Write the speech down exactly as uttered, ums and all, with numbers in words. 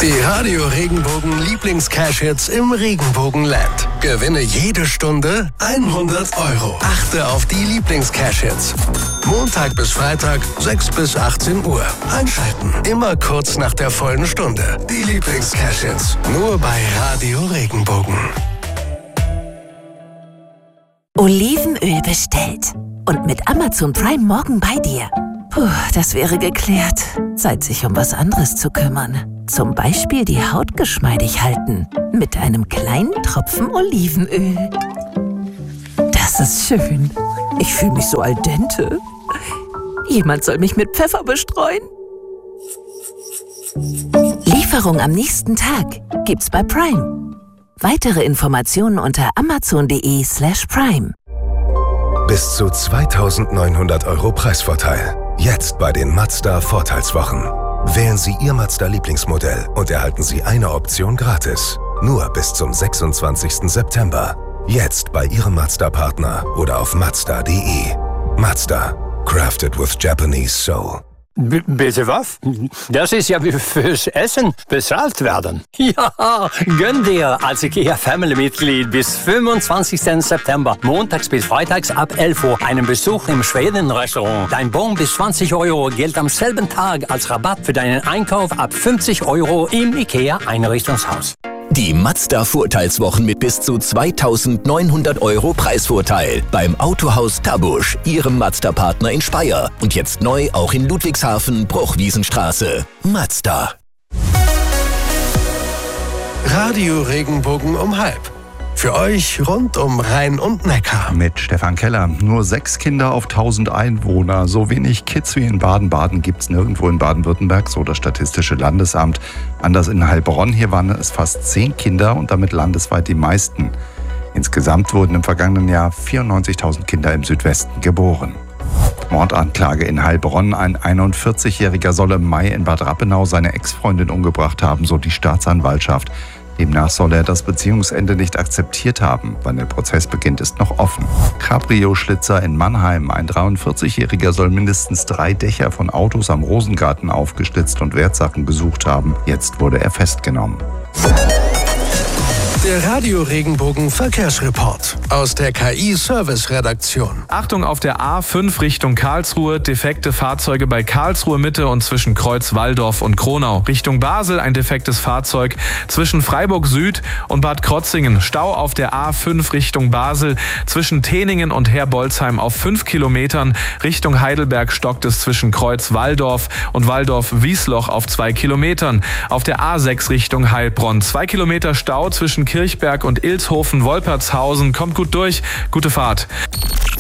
Die Radio Regenbogen Lieblings-Cash-Hits im Regenbogenland. Gewinne jede Stunde hundert Euro. Achte auf die Lieblings-Cash-Hits. Montag bis Freitag, sechs bis achtzehn Uhr. Einschalten. Immer kurz nach der vollen Stunde. Die Lieblings-Cash-Hits. Nur bei Radio Regenbogen. Olivenöl bestellt. Und mit Amazon Prime morgen bei dir. Puh, das wäre geklärt. Zeit, sich um was anderes zu kümmern. Zum Beispiel die Haut geschmeidig halten. Mit einem kleinen Tropfen Olivenöl. Das ist schön. Ich fühle mich so al dente. Jemand soll mich mit Pfeffer bestreuen. Lieferung am nächsten Tag gibt's bei Prime. Weitere Informationen unter amazon.de slash prime. Bis zu zweitausendneunhundert Euro Preisvorteil. Jetzt bei den Mazda-Vorteilswochen. Wählen Sie Ihr Mazda-Lieblingsmodell und erhalten Sie eine Option gratis. Nur bis zum sechsundzwanzigsten September. Jetzt bei Ihrem Mazda-Partner oder auf mazda punkt de. Mazda. Crafted with Japanese soul. B- bitte was? Das ist ja wie fürs Essen bezahlt werden. Ja, gönn dir als IKEA Family-Mitglied bis fünfundzwanzigsten September, montags bis freitags ab elf Uhr, einen Besuch im Schweden-Restaurant. Dein Bon bis zwanzig Euro gilt am selben Tag als Rabatt für deinen Einkauf ab fünfzig Euro im IKEA-Einrichtungshaus. Die Mazda-Vorteilswochen mit bis zu zweitausendneunhundert Euro Preisvorteil beim Autohaus Tabusch, Ihrem Mazda-Partner in Speyer. Und jetzt neu auch in Ludwigshafen, Bruchwiesenstraße. Mazda. Radio Regenbogen um halb. Für euch rund um Rhein und Neckar. Mit Stefan Keller. Nur sechs Kinder auf tausend Einwohner. So wenig Kids wie in Baden-Baden gibt es nirgendwo in Baden-Württemberg, so das Statistische Landesamt. Anders in Heilbronn, hier waren es fast zehn Kinder und damit landesweit die meisten. Insgesamt wurden im vergangenen Jahr vierundneunzigtausend Kinder im Südwesten geboren. Mordanklage in Heilbronn. Ein einundvierzigjähriger soll im Mai in Bad Rappenau seine Ex-Freundin umgebracht haben, so die Staatsanwaltschaft. Demnach soll er das Beziehungsende nicht akzeptiert haben. Wann der Prozess beginnt, ist noch offen. Cabrio-Schlitzer in Mannheim. Ein dreiundvierzigjähriger soll mindestens drei Dächer von Autos am Rosengarten aufgeschlitzt und Wertsachen gesucht haben. Jetzt wurde er festgenommen. Der Radio Regenbogen Verkehrsreport aus der K I-Service-Redaktion. Achtung auf der A fünf Richtung Karlsruhe, defekte Fahrzeuge bei Karlsruhe Mitte und zwischen Kreuz Walldorf und Kronau. Richtung Basel ein defektes Fahrzeug zwischen Freiburg Süd und Bad Krotzingen. Stau auf der A fünf Richtung Basel zwischen Teningen und Herbolzheim auf fünf Kilometern. Richtung Heidelberg stockt es zwischen Kreuz Walldorf und Walldorf-Wiesloch auf zwei Kilometern. Auf der A sechs Richtung Heilbronn zwei Kilometer Stau zwischen Kirchberg und Ilshofen-Wolpertshausen. Kommt gut durch. Gute Fahrt.